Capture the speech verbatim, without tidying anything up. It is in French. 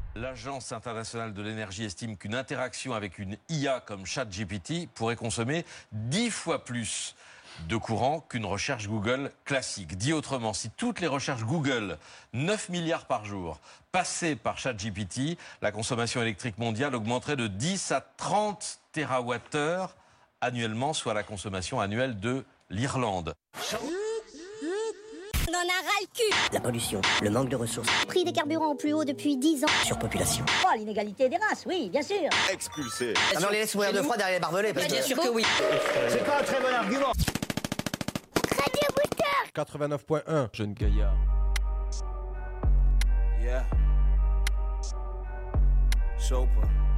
L'Agence internationale de l'énergie estime qu'une interaction avec une I A comme ChatGPT pourrait consommer dix fois plus de courant qu'une recherche Google classique. Dit autrement, si toutes les recherches Google, neuf milliards par jour, passaient par ChatGPT, la consommation électrique mondiale augmenterait de dix à trente térawattheures annuellement, soit la consommation annuelle de l'Irlande. On en a ras le cul. La pollution, le manque de ressources. Prix des carburants au plus haut depuis dix ans. Surpopulation. Oh, l'inégalité des races, oui, bien sûr. Expulsé. Ah non, les laisse mourir de froid derrière les barbelés. Parce que... Bien sûr que oui. C'est pas un très bon argument. Radio Booster. quatre-vingt-neuf point un. Jeune gaillard. Yeah. Chopin.